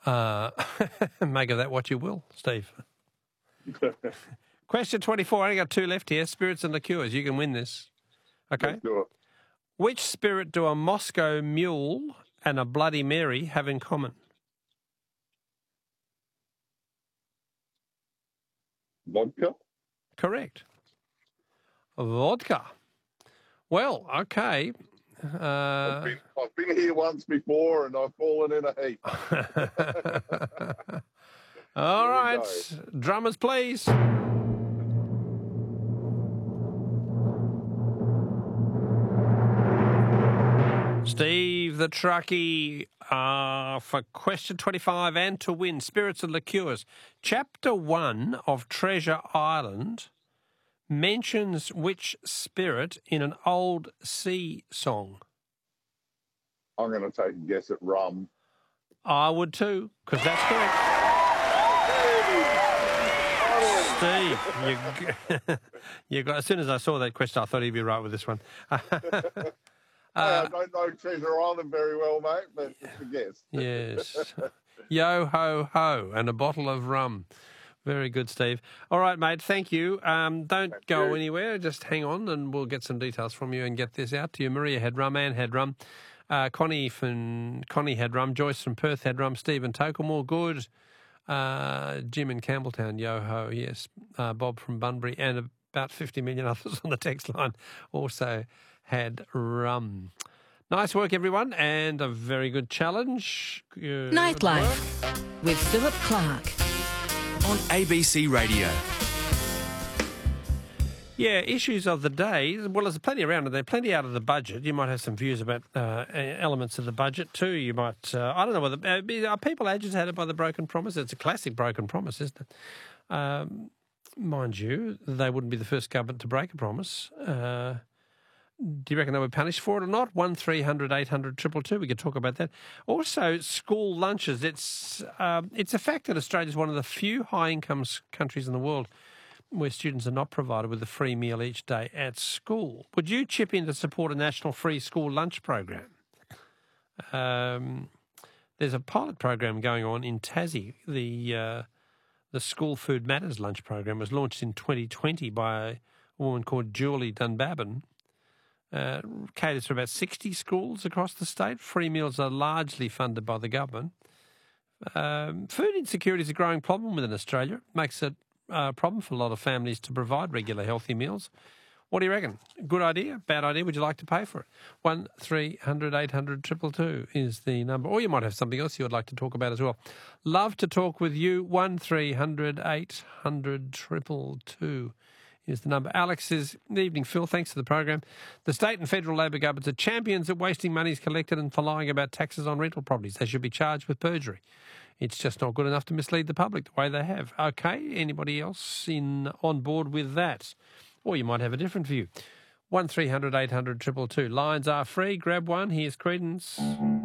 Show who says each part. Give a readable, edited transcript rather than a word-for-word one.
Speaker 1: Make of that what you will, Steve. Question 24. I only got 2 left here. Spirits and liqueurs. You can win this. Okay.
Speaker 2: Let's do it.
Speaker 1: Which spirit do a Moscow Mule and a Bloody Mary have in common?
Speaker 2: Vodka?
Speaker 1: Correct. Vodka. Well, okay.
Speaker 2: I've been here once before and I've fallen in a heap.
Speaker 1: All right. Drummers, please. Steve the Truckee for question 25 and to win Spirits and Liqueurs. Chapter 1 of Treasure Island mentions which spirit in an old sea song?
Speaker 2: I'm going to take a guess at rum.
Speaker 1: I would too, because that's correct. Steve, you got, as soon as I saw that question, I thought he'd be right with this one.
Speaker 2: I don't know Treasure Island very well, mate, but it's a guess.
Speaker 1: Yes. Yo ho ho and a bottle of rum. Very good, Steve. All right, mate, thank you. Don't go anywhere. Just hang on and we'll get some details from you and get this out to you. Maria had rum, Anne had rum. Connie had rum. Joyce from Perth had rum. Stephen Tokemore, good. Jim in Campbelltown, yo ho, yes. Bob from Bunbury and about 50 million others on the text line also had rum. Nice work, everyone, and a very good challenge.
Speaker 3: Nightlife with Philip Clark
Speaker 4: on ABC Radio.
Speaker 1: Yeah, issues of the day. Well, there's plenty around, and there are plenty out of the budget. You might have some views about elements of the budget too. You might, I don't know whether are people agitated by the broken promise. It's a classic broken promise, isn't it? Mind you, they wouldn't be the first government to break a promise. Do you reckon they were punished for it or not? 1300 800 222. We could talk about that. Also, school lunches. It's a fact that Australia is one of the few high-income countries in the world where students are not provided with a free meal each day at school. Would you chip in to support a national free school lunch program? There's a pilot program going on in Tassie. The School Food Matters lunch program was launched in 2020 by a woman called Julie Dunbabin. Caters for about 60 schools across the state. Free meals are largely funded by the government. Food insecurity is a growing problem within Australia. It makes it a problem for a lot of families to provide regular healthy meals. What do you reckon? Good idea? Bad idea? Would you like to pay for it? 1300 800 222 is the number. Or you might have something else you would like to talk about as well. Love to talk with you. 1300 800 222 is the number. Alex says, evening, Phil. Thanks for the program. The state and federal Labor governments are champions at wasting monies collected and for lying about taxes on rental properties. They should be charged with perjury. It's just not good enough to mislead the public the way they have. Okay, anybody else on board with that? Or you might have a different view. 1300 800 222. Lines are free. Grab one. Here's Creedence.